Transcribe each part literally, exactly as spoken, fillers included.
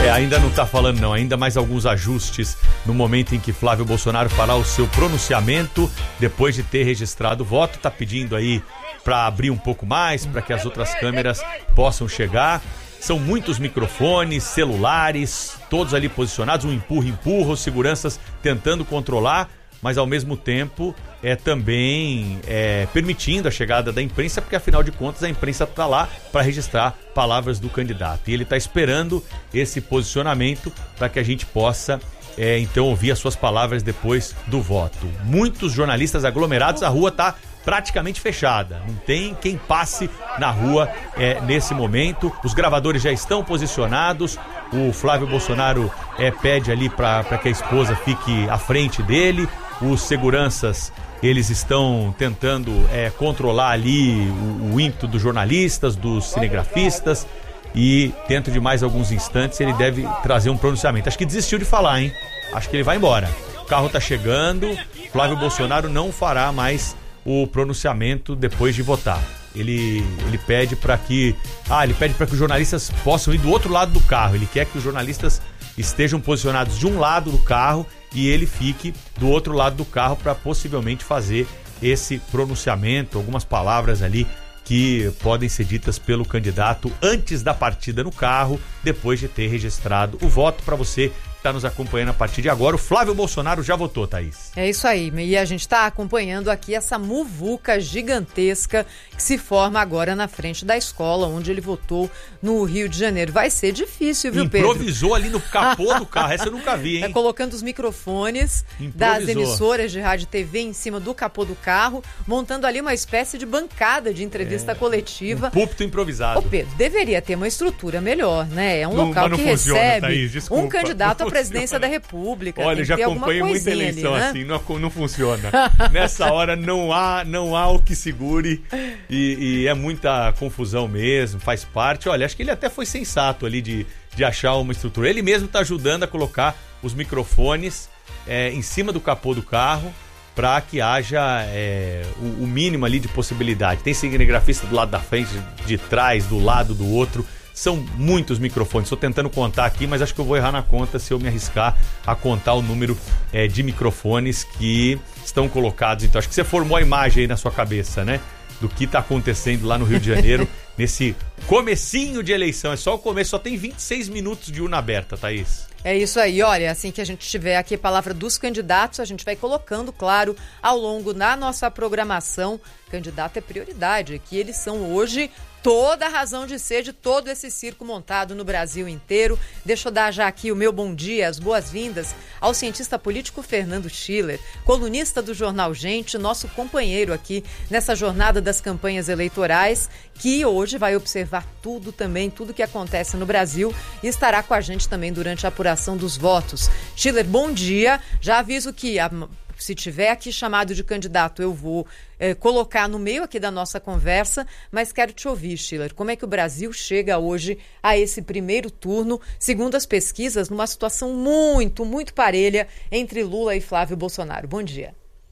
É, ainda não tá falando não, ainda mais alguns ajustes no momento em que Flávio Bolsonaro fará o seu pronunciamento, depois de ter registrado o voto, tá pedindo aí para abrir um pouco mais, para que as outras câmeras possam chegar. São muitos microfones, celulares, todos ali posicionados, um empurra, empurra, os seguranças tentando controlar, mas ao mesmo tempo é também é, permitindo a chegada da imprensa, porque afinal de contas a imprensa está lá para registrar palavras do candidato. E ele está esperando esse posicionamento para que a gente possa é, então ouvir as suas palavras depois do voto. Muitos jornalistas aglomerados, a rua está praticamente fechada, não tem quem passe na rua é, nesse momento. Os gravadores já estão posicionados, o Flávio Bolsonaro é, pede ali para que a esposa fique à frente dele, os seguranças eles estão tentando é, controlar ali o, o ímpeto dos jornalistas, dos cinegrafistas, e dentro de mais alguns instantes ele deve trazer um pronunciamento. Acho que desistiu de falar, hein? Acho que ele vai embora. O carro tá chegando, Flávio Bolsonaro não fará mais o pronunciamento depois de votar. Ele, ele pede para que ah, ele pede para que os jornalistas possam ir do outro lado do carro. Ele quer que os jornalistas estejam posicionados de um lado do carro e ele fique do outro lado do carro para possivelmente fazer esse pronunciamento, algumas palavras ali que podem ser ditas pelo candidato antes da partida no carro, depois de ter registrado o voto. Para você que está nos acompanhando a partir de agora, o Flávio Bolsonaro já votou, Thaís. É isso aí, e a gente está acompanhando aqui essa muvuca gigantesca que se forma agora na frente da escola onde ele votou no Rio de Janeiro. Vai ser difícil, viu, Pedro? Improvisou ali no capô do carro, essa eu nunca vi, hein? É, colocando os microfones das emissoras de rádio e T V em cima do capô do carro, montando ali uma espécie de bancada de entrevista é, coletiva. Um púlpito improvisado. Ô, Pedro, deveria ter uma estrutura melhor, né? É um não, local não que funciona, recebe Thaís, um candidato à presidência da República. Olha, tem já que ter acompanhei muita eleição ali, né? assim, não, não funciona. Nessa hora não há, não há o que segure e, e é muita confusão mesmo, faz parte. Olha, acho que ele até foi sensato ali de, de achar uma estrutura. Ele mesmo está ajudando a colocar os microfones é, em cima do capô do carro para que haja é, o, o mínimo ali de possibilidade. Tem cinegrafista do lado da frente, de trás, do lado do outro. São muitos microfones, estou tentando contar aqui, mas acho que eu vou errar na conta se eu me arriscar a contar o número é, de microfones que estão colocados. Então acho que você formou a imagem aí na sua cabeça, né? Do que está acontecendo lá no Rio de Janeiro, nesse comecinho de eleição. É só o começo, só tem vinte e seis minutos de urna aberta, Thaís. É isso aí, olha, assim que a gente tiver aqui a palavra dos candidatos, a gente vai colocando, claro, ao longo da nossa programação. Candidato é prioridade, aqui eles são hoje toda a razão de ser de todo esse circo montado no Brasil inteiro. Deixa eu dar já aqui o meu bom dia, as boas-vindas ao cientista político Fernando Schiller, colunista do Jornal Gente, nosso companheiro aqui nessa jornada das campanhas eleitorais, que hoje vai observar tudo também, tudo que acontece no Brasil e estará com a gente também durante a apuração dos votos. Schiller, bom dia. Já aviso que a se tiver aqui chamado de candidato, eu vou é, colocar no meio aqui da nossa conversa, mas quero te ouvir, Schiller. Como é que o Brasil chega hoje a esse primeiro turno, segundo as pesquisas, numa situação muito, muito parelha entre Lula e Flávio Bolsonaro? Bom dia.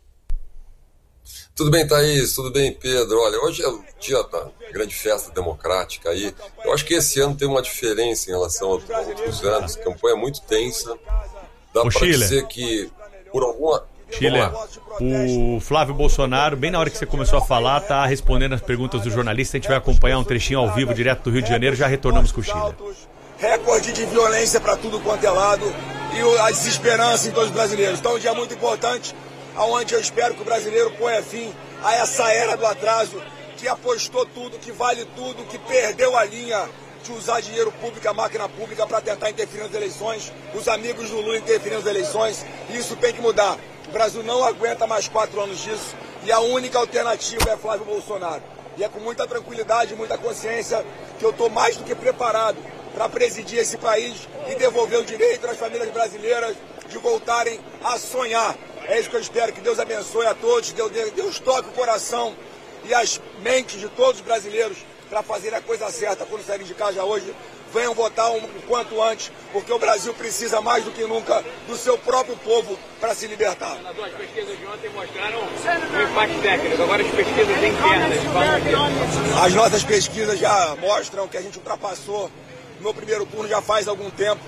Tudo bem, Thaís? Tudo bem, Pedro? Olha, hoje é o dia da grande festa democrática aí. Eu acho que esse ano tem uma diferença em relação a outros anos. A campanha é muito tensa. Dá para dizer que, por alguma... Schiller, o Flávio Bolsonaro, bem na hora que você começou a falar, tá respondendo as perguntas do jornalista. A gente vai acompanhar um trechinho ao vivo, direto do Rio de Janeiro. Já retornamos com o Schiller. Recorde de violência para tudo quanto é lado e a desesperança em todos os brasileiros. Então é um dia muito importante, onde eu espero que o brasileiro ponha fim a essa era do atraso, que apostou tudo, que vale tudo, que perdeu a linha de usar dinheiro público, a máquina pública, para tentar interferir nas eleições, os amigos do Lula interferindo nas eleições. Isso tem que mudar. O Brasil não aguenta mais quatro anos disso e a única alternativa é Flávio Bolsonaro. E é com muita tranquilidade e muita consciência que eu estou mais do que preparado para presidir esse país e devolver o direito às famílias brasileiras de voltarem a sonhar. É isso que eu espero, que Deus abençoe a todos, Deus, Deus toque o coração e as mentes de todos os brasileiros para fazer a coisa certa quando saírem de casa hoje. Venham votar o quanto antes, porque o Brasil precisa mais do que nunca do seu próprio povo para se libertar. As pesquisas de ontem mostraram um empate técnico, agora as pesquisas internas. As nossas pesquisas já mostram que a gente ultrapassou no primeiro turno já faz algum tempo.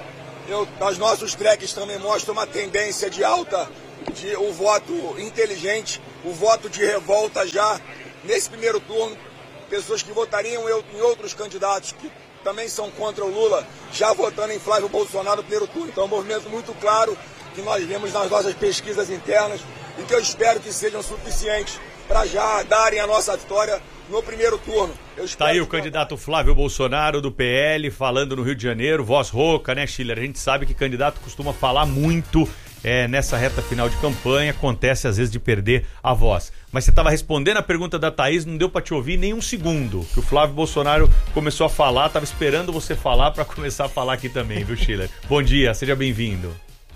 Eu, os nossos tracks também mostram uma tendência de alta, de o voto inteligente, o voto de revolta já nesse primeiro turno. Pessoas que votariam em outros candidatos que também são contra o Lula, já votando em Flávio Bolsonaro no primeiro turno. Então é um movimento muito claro que nós vemos nas nossas pesquisas internas e que eu espero que sejam suficientes para já darem a nossa vitória no primeiro turno. Está aí o candidato Flávio Bolsonaro do P L falando no Rio de Janeiro, voz rouca, né, Schiller? A gente sabe que candidato costuma falar muito é, nessa reta final de campanha, acontece às vezes de perder a voz. Mas você estava respondendo a pergunta da Thaís, não deu para te ouvir nem um segundo, que o Flávio Bolsonaro começou a falar, estava esperando você falar para começar a falar aqui também, viu, Schiller? Bom dia, seja bem-vindo.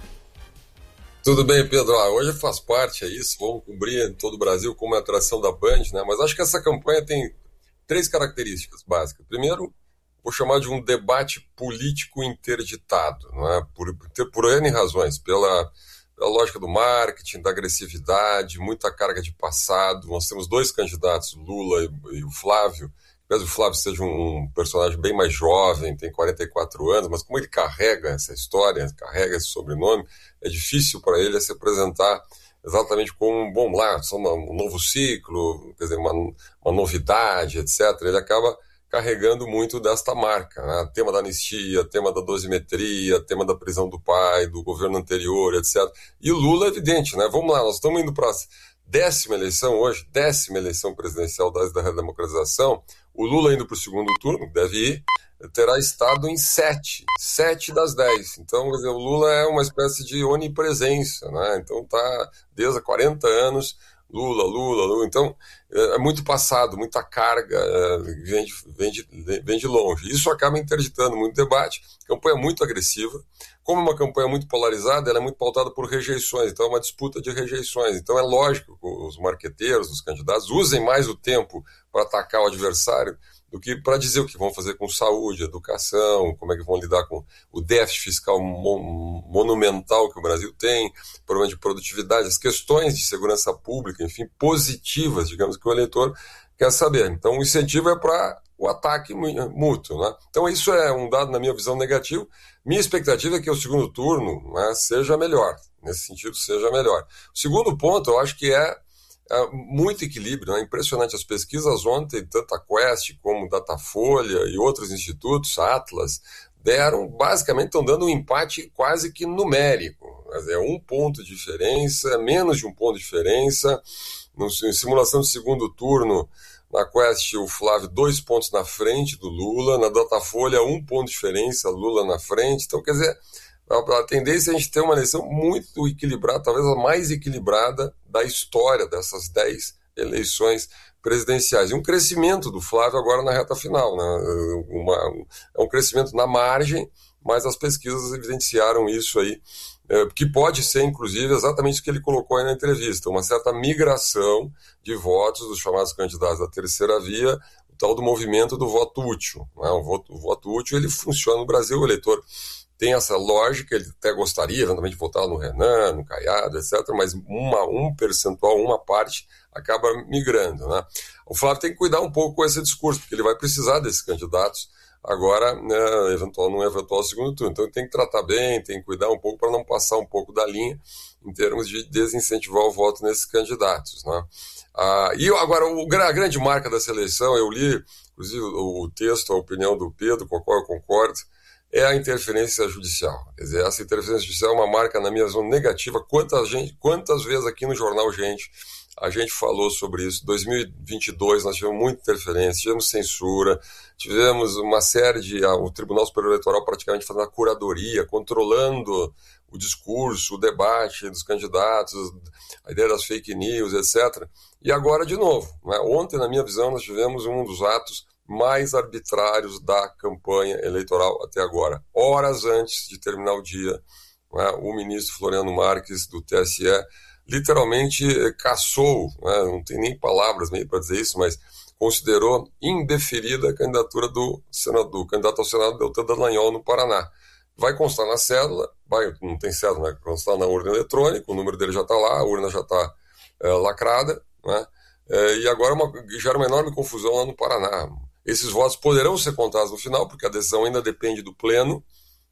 Tudo bem, Pedro. Ah, hoje faz parte, é isso, vamos cobrir em todo o Brasil como é a atração da Band, né? Mas acho que essa campanha tem três características básicas. Primeiro, vou chamar de um debate político interditado, não é? Por, por N razões, pela, pela lógica do marketing, da agressividade, muita carga de passado. Nós temos dois candidatos, Lula e, e o Flávio. Talvez o Flávio seja um personagem bem mais jovem, tem quarenta e quatro anos, mas como ele carrega essa história, carrega esse sobrenome, é difícil para ele se apresentar exatamente como um bom lá, um novo ciclo, quer dizer, uma, uma novidade, etcétera. Ele acaba carregando muito desta marca, né? Tema da anistia, tema da dosimetria, tema da prisão do pai, do governo anterior, etcétera. E o Lula é evidente, né? Vamos lá, nós estamos indo para a décima eleição hoje, décima eleição presidencial da redemocratização. O Lula indo para o segundo turno, deve ir, terá estado em sete, sete das dez. Então, quer dizer, o Lula é uma espécie de onipresença, né? Então tá desde há quarenta anos, Lula, Lula, Lula. Então, é muito passado, muita carga, vem de, vem de, vem de longe. Isso acaba interditando muito debate, campanha muito agressiva. Como é uma campanha muito polarizada, ela é muito pautada por rejeições, então é uma disputa de rejeições. Então é lógico que os marqueteiros, os candidatos, usem mais o tempo para atacar o adversário do que para dizer o que vão fazer com saúde, educação, como é que vão lidar com o déficit fiscal mon- monumental que o Brasil tem, problema de produtividade, as questões de segurança pública, enfim, positivas, digamos, que o eleitor quer saber. Então o incentivo é para o ataque mútuo, né? Então isso é um dado, na minha visão, negativo. Minha expectativa é que o segundo turno, né, seja melhor, nesse sentido seja melhor. O segundo ponto, eu acho que é, é muito equilíbrio, né? Impressionante as pesquisas ontem, tanto a Quest como Datafolha e outros institutos, Atlas, deram, basicamente estão dando um empate quase que numérico. É um ponto de diferença, menos de um ponto de diferença. No, em simulação de segundo turno, na Quest, o Flávio dois pontos na frente do Lula, na Datafolha um ponto de diferença, Lula na frente. Então, quer dizer, a, a tendência é a gente ter uma eleição muito equilibrada, talvez a mais equilibrada da história dessas dez eleições presidenciais. E um crescimento do Flávio agora na reta final, né? Uma, é um crescimento na margem, mas as pesquisas evidenciaram isso aí, é, que pode ser, inclusive, exatamente o que ele colocou aí na entrevista, uma certa migração de votos dos chamados candidatos da terceira via, o tal do movimento do voto útil, né? O voto, o voto útil, ele funciona no Brasil, o eleitor tem essa lógica, ele até gostaria, eventualmente, de votar no Renan, no Caiado, etcétera, mas uma, um percentual, uma parte, acaba migrando, né? O Flávio tem que cuidar um pouco com esse discurso, porque ele vai precisar desses candidatos agora, né, eventual, num eventual segundo turno. Então ele tem que tratar bem, tem que cuidar um pouco para não passar um pouco da linha em termos de desincentivar o voto nesses candidatos, né? Ah, e agora, o, a grande marca dessa eleição, eu li, inclusive, o, o texto, a opinião do Pedro, com a qual eu concordo, é a interferência judicial. Quer dizer, essa interferência judicial é uma marca, na minha visão, negativa. Quantas, gente, quantas vezes aqui no Jornal Gente a gente falou sobre isso? Em dois mil e vinte e dois nós tivemos muita interferência, tivemos censura, tivemos uma série de... o Tribunal Superior Eleitoral praticamente fazendo a curadoria, controlando o discurso, o debate dos candidatos, a ideia das fake news, etcétera. E agora, de novo, né? Ontem, na minha visão, nós tivemos um dos atos mais arbitrários da campanha eleitoral até agora. Horas antes de terminar o dia, né, o ministro Floriano Marques, do T S E, literalmente caçou, né, não tem nem palavras meio para dizer isso, mas considerou indeferida a candidatura do, senador, do candidato ao Senado, Deltan Dallagnol, no Paraná. Vai constar na cédula, vai, não tem cédula, né, vai constar na urna eletrônica, o número dele já está lá, a urna já está é, lacrada, né, é, e agora uma, gera uma enorme confusão lá no Paraná. Esses votos poderão ser contados no final, porque a decisão ainda depende do pleno,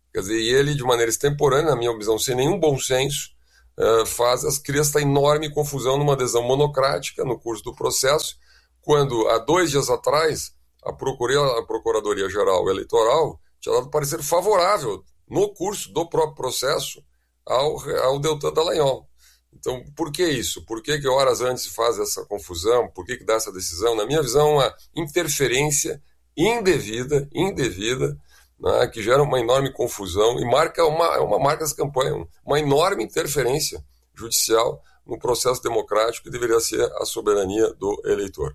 Quer dizer, e ele, de maneira extemporânea, na minha visão, sem nenhum bom senso, uh, faz, cria esta enorme confusão numa adesão monocrática no curso do processo, quando, há dois dias atrás, a, a Procuradoria-Geral Eleitoral tinha dado parecer favorável, no curso do próprio processo, ao, ao Deltan Dallagnol. Então, por que isso? Por que que horas antes se faz essa confusão? Por que que dá essa decisão? Na minha visão, uma interferência indevida, indevida, né, que gera uma enorme confusão e marca uma, uma marca das campanhas, uma enorme interferência judicial no processo democrático que deveria ser a soberania do eleitor.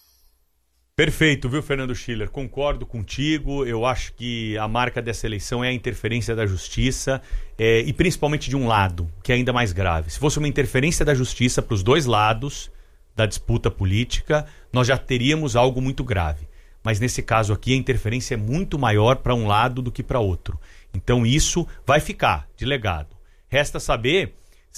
Perfeito, viu, Fernando Schiller? Concordo contigo. Eu acho que a marca dessa eleição é a interferência da justiça, é, e principalmente de um lado, que é ainda mais grave. Se fosse uma interferência da justiça para os dois lados da disputa política, nós já teríamos algo muito grave. Mas nesse caso aqui, a interferência é muito maior para um lado do que para outro. Então isso vai ficar de legado. Resta saber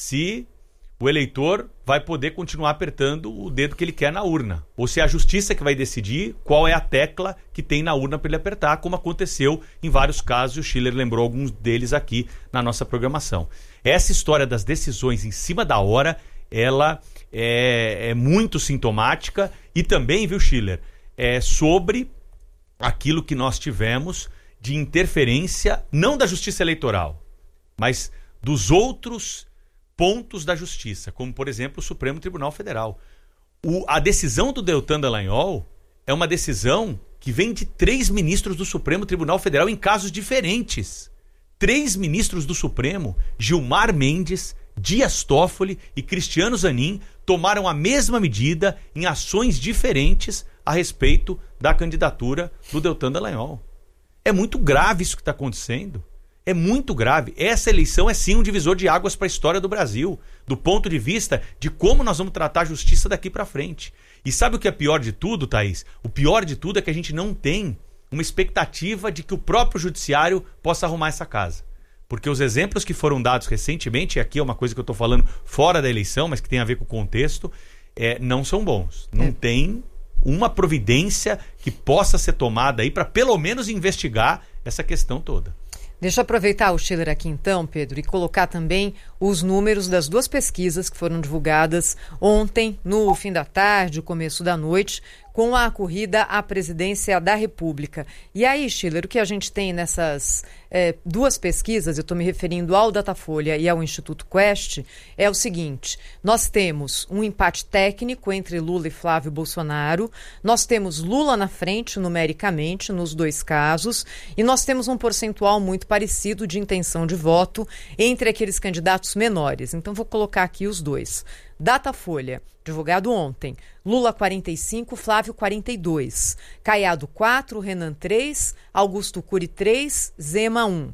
se o eleitor vai poder continuar apertando o dedo que ele quer na urna, ou se é a justiça que vai decidir qual é a tecla que tem na urna para ele apertar, como aconteceu em vários casos, e o Schiller lembrou alguns deles aqui na nossa programação. Essa história das decisões em cima da hora, ela é, é muito sintomática, e também, viu, Schiller, é sobre aquilo que nós tivemos de interferência, não da justiça eleitoral, mas dos outros pontos da justiça, como, por exemplo, o Supremo Tribunal Federal. O, a decisão do Deltan Dallagnol é uma decisão que vem de três ministros do Supremo Tribunal Federal em casos diferentes. Três ministros do Supremo, Gilmar Mendes, Dias Toffoli e Cristiano Zanin, tomaram a mesma medida em ações diferentes a respeito da candidatura do Deltan Dallagnol. É muito grave isso que está acontecendo. É muito grave. Essa eleição é sim um divisor de águas para a história do Brasil, do ponto de vista de como nós vamos tratar a justiça daqui para frente. E sabe o que é pior de tudo, Thaís? O pior de tudo é que a gente não tem uma expectativa de que o próprio judiciário possa arrumar essa casa. Porque os exemplos que foram dados recentemente, e aqui é uma coisa que eu estou falando fora da eleição, mas que tem a ver com o contexto, é, não são bons. Não é. Tem uma providência que possa ser tomada aí para pelo menos investigar essa questão toda. Deixa eu aproveitar o Schiller aqui então, Pedro, e colocar também os números das duas pesquisas que foram divulgadas ontem, no fim da tarde, começo da noite, com a corrida à presidência da República. E aí, Schiller, o que a gente tem nessas é, duas pesquisas, eu estou me referindo ao Datafolha e ao Instituto Quest, é o seguinte: nós temos um empate técnico entre Lula e Flávio Bolsonaro, nós temos Lula na frente numericamente nos dois casos, e nós temos um percentual muito parecido de intenção de voto entre aqueles candidatos menores. Então vou colocar aqui os dois. Datafolha, divulgado ontem, Lula quarenta e cinco, Flávio quarenta e dois, Caiado quatro, Renan três, Augusto Cury três, Zema um.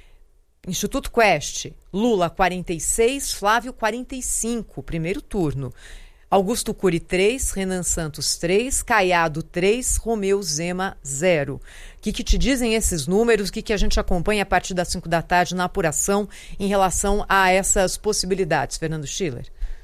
Instituto Quest, Lula quarenta e seis, Flávio quarenta e cinco, primeiro turno. Augusto Cury três, Renan Santos três, Caiado três, Romeu Zema zero. O que, que te dizem esses números? O que, que a gente acompanha a partir das cinco da tarde na apuração em relação a essas possibilidades, Fernando Schiller?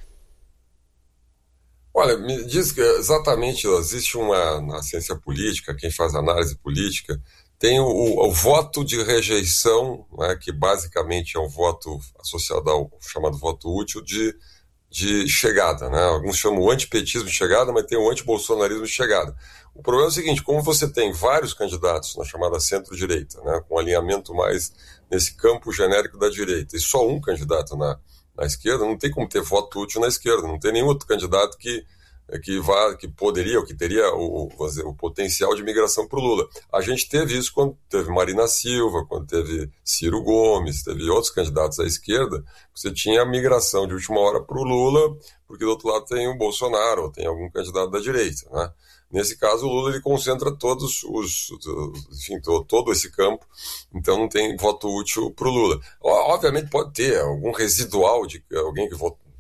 Olha, me diz que exatamente existe uma, na ciência política, quem faz análise política, tem o, o, o voto de rejeição, né, que basicamente é um voto associado ao chamado voto útil de, de chegada. Né? Alguns chamam o antipetismo de chegada, mas tem o antibolsonarismo de chegada. O problema é o seguinte: como você tem vários candidatos na chamada centro-direita, né, com alinhamento mais nesse campo genérico da direita, e só um candidato na na esquerda, não tem como ter voto útil na esquerda, não tem nenhum outro candidato que, que, vá, que poderia ou que teria o, o potencial de migração para o Lula. A gente teve isso quando teve Marina Silva, quando teve Ciro Gomes, teve outros candidatos à esquerda, você tinha a migração de última hora para o Lula, porque do outro lado tem o Bolsonaro, ou tem algum candidato da direita, né? Nesse caso, o Lula ele concentra todos os, enfim, todo, todo esse campo, então não tem voto útil para o Lula. Obviamente pode ter algum residual de alguém que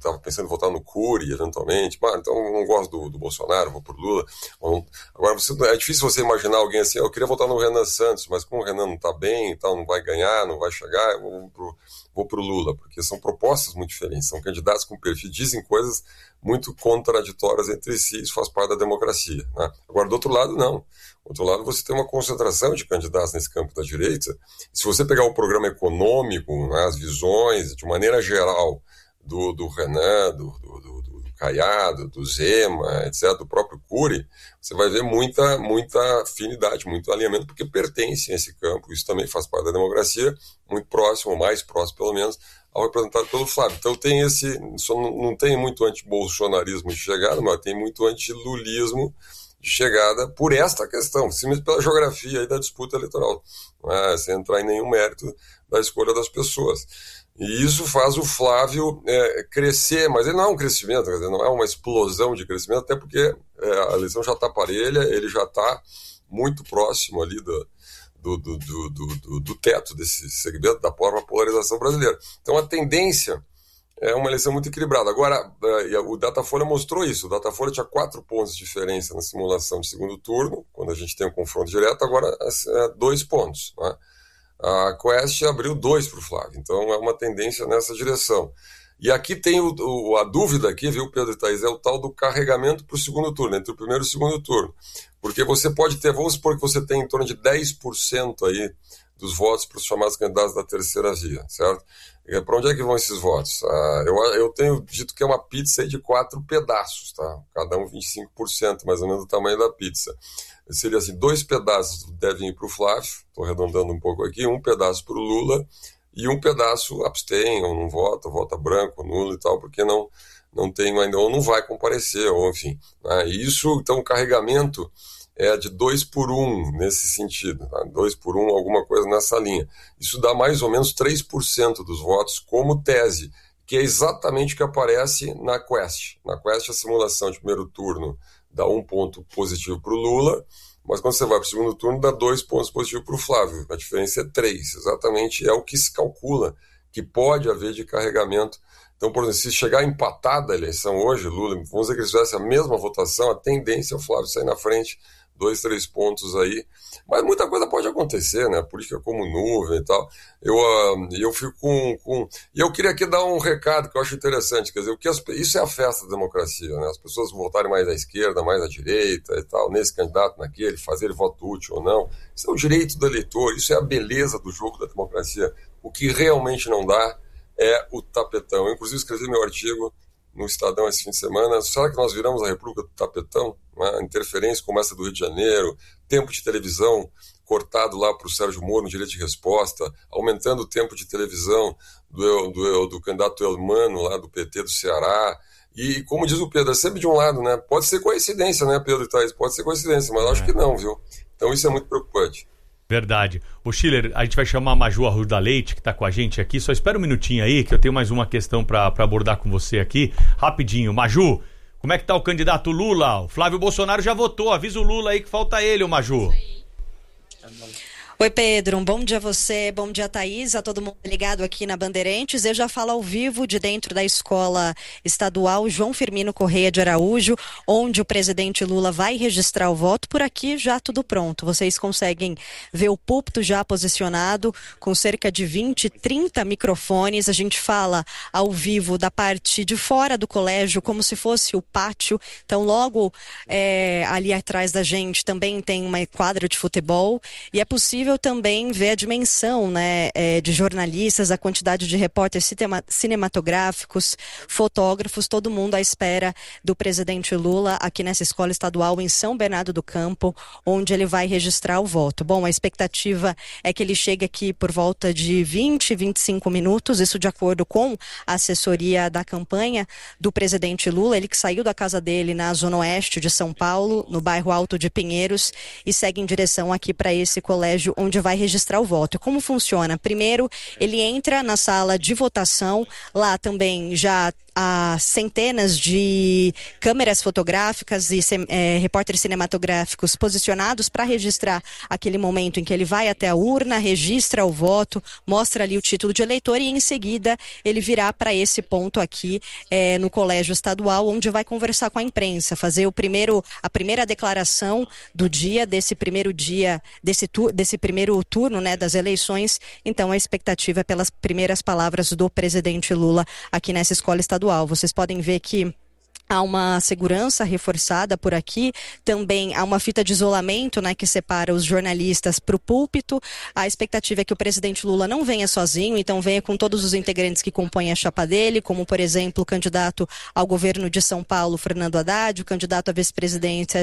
estava pensando em votar no Cury, eventualmente. Ah, então eu não gosto do, do Bolsonaro, vou pro Lula. Agora, você, é difícil você imaginar alguém assim, eu queria votar no Renan Santos, mas como o Renan não está bem, então não vai ganhar, não vai chegar, eu vou pro, vou pro Lula, porque são propostas muito diferentes, são candidatos com perfil, dizem coisas muito contraditórias entre si, isso faz parte da democracia, né? Agora, do outro lado, não. Do outro lado, você tem uma concentração de candidatos nesse campo da direita. Se você pegar o programa econômico, né, as visões, de maneira geral, do, do Renan, do, do, do, do Caiado, do Zema, etcétera, do próprio Cury, você vai ver muita, muita afinidade, muito alinhamento, porque pertencem a esse campo. Isso também faz parte da democracia, muito próximo, mais próximo, pelo menos, ao representado pelo Flávio. Então tem esse, só não, não tem muito anti-bolsonarismo de chegada, mas tem muito anti-lulismo de chegada por esta questão, simplesmente pela geografia aí da disputa eleitoral, não é, sem entrar em nenhum mérito da escolha das pessoas. E isso faz o Flávio é, crescer, mas ele não é um crescimento, quer dizer, não é uma explosão de crescimento, até porque é, a eleição já está parelha, ele já está muito próximo ali do, do, do, do, do, do teto desse segmento da própria polarização brasileira. Então a tendência é uma eleição muito equilibrada. Agora, o Datafolha mostrou isso. O Datafolha tinha quatro pontos de diferença na simulação de segundo turno, quando a gente tem um confronto direto, agora é dois pontos, né? A Quest abriu dois para o Flávio, então é uma tendência nessa direção. E aqui tem o, o, a dúvida aqui, viu, Pedro e Thaís, é o tal do carregamento para o segundo turno, entre o primeiro e o segundo turno. Porque você pode ter, vamos supor que você tem em torno de dez por cento aí dos votos para os chamados candidatos da terceira via, certo? Para onde é que vão esses votos? Ah, eu, eu tenho dito que é uma pizza aí de quatro pedaços, tá? Cada um vinte e cinco por cento, mais ou menos, do tamanho da pizza. Seria assim, dois pedaços devem ir para o Flávio, estou arredondando um pouco aqui, um pedaço para o Lula e um pedaço abstém, ou não vota, vota branco, nulo e tal, porque não, não tem ainda, ou não vai comparecer, ou enfim. Né? E isso, então, o carregamento é de dois por um nesse sentido, tá? dois por um, alguma coisa nessa linha. Isso dá mais ou menos três por cento dos votos como tese, que é exatamente o que aparece na Quest. Na Quest, a simulação de primeiro turno dá um ponto positivo para o Lula, mas quando você vai para o segundo turno, dá dois pontos positivos para o Flávio. A diferença é três. Exatamente é o que se calcula que pode haver de carregamento. Então, por exemplo, se chegar empatada a eleição hoje, Lula, vamos dizer que eles tivessem a mesma votação, a tendência é o Flávio sair na frente, dois, três pontos aí. Mas muita coisa pode acontecer, né? A política como nuvem e tal. Eu, uh, eu fico com, com... E eu queria aqui dar um recado que eu acho interessante. Quer dizer, o que as... isso é a festa da democracia, né? As pessoas votarem mais à esquerda, mais à direita e tal, nesse candidato, naquele, fazer voto útil ou não. Isso é o direito do eleitor, isso é a beleza do jogo da democracia. O que realmente não dá é o tapetão. Eu, inclusive, escrevi meu artigo no Estadão esse fim de semana. Será que nós viramos a República do Tapetão? Uma interferência como essa do Rio de Janeiro, tempo de televisão cortado lá para o Sérgio Moro no direito de resposta, aumentando o tempo de televisão do, do, do candidato Elmano lá do P T do Ceará. E, como diz o Pedro, é sempre de um lado, né? Pode ser coincidência, né, Pedro e Thaís? Pode ser coincidência, mas eu acho que não, viu? Então isso é muito preocupante. Verdade. Ô Schiller, a gente vai chamar a Maju Arruda Leite, que está com a gente aqui. Só espera um minutinho aí, que eu tenho mais uma questão para abordar com você aqui. Rapidinho. Maju, como é que tá o candidato Lula? O Flávio Bolsonaro já votou. Avisa o Lula aí que falta ele, ô Maju. Oi, Pedro, um bom dia a você, bom dia, Thaís, a todo mundo ligado aqui na Bandeirantes. Eu já falo ao vivo de dentro da Escola Estadual João Firmino Correia de Araújo, onde o presidente Lula vai registrar o voto. Por aqui já tudo pronto. Vocês conseguem ver o púlpito já posicionado, com cerca de vinte, trinta microfones. A gente fala ao vivo da parte de fora do colégio, como se fosse o pátio. Então, logo é, ali atrás da gente também tem uma quadra de futebol e é possível também ver a dimensão, né, é, de jornalistas, a quantidade de repórteres cinema, cinematográficos, fotógrafos, todo mundo à espera do presidente Lula aqui nessa escola estadual em São Bernardo do Campo, onde ele vai registrar o voto. Bom, a expectativa é que ele chegue aqui por volta de vinte, vinte e cinco minutos, isso de acordo com a assessoria da campanha do presidente Lula, ele que saiu da casa dele na zona oeste de São Paulo, no bairro Alto de Pinheiros, e segue em direção aqui para esse colégio onde vai registrar o voto. Como funciona? Primeiro, ele entra na sala de votação, lá também já há centenas de câmeras fotográficas e é, repórteres cinematográficos posicionados para registrar aquele momento em que ele vai até a urna, registra o voto, mostra ali o título de eleitor e em seguida ele virá para esse ponto aqui é, no Colégio Estadual, onde vai conversar com a imprensa, fazer o primeiro, a primeira declaração do dia, desse primeiro dia, desse, tu, desse primeiro turno, né, das eleições. Então a expectativa é pelas primeiras palavras do presidente Lula aqui nessa escola estadual. Vocês podem ver que há uma segurança reforçada por aqui, também há uma fita de isolamento, né, que separa os jornalistas para o púlpito. A expectativa é que o presidente Lula não venha sozinho, então venha com todos os integrantes que compõem a chapa dele, como, por exemplo, o candidato ao governo de São Paulo, Fernando Haddad, o candidato à vice-presidência